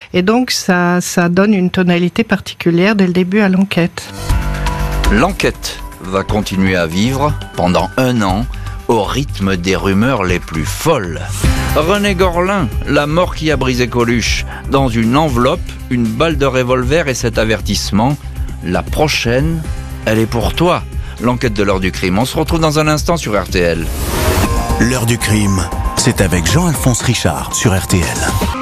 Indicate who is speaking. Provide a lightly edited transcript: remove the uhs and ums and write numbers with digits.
Speaker 1: Et donc ça donne une tonalité particulière dès le début à l'enquête.
Speaker 2: L'enquête va continuer à vivre pendant 1 an au rythme des rumeurs les plus folles. René Gorlin, la mort qui a brisé Coluche. Dans une enveloppe, une balle de revolver et cet avertissement. La prochaine, elle est pour toi. L'enquête de l'heure du crime. On se retrouve dans un instant sur RTL.
Speaker 3: L'heure du crime, c'est avec Jean-Alphonse Richard sur RTL.